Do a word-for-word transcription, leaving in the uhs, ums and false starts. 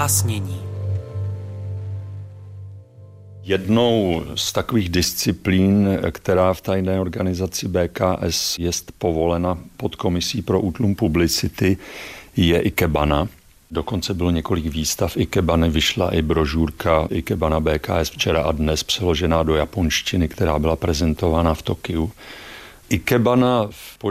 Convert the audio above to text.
Básnění. Jednou z takových disciplín, která v tajné organizaci B K S je povolena pod komisí pro útlum publicity, je ikebana. Dokonce bylo několik výstav ikebany, vyšla i brožurka ikebana B K S včera a dnes přeložená do japonštiny, která byla prezentována v Tokiu. Ikebana v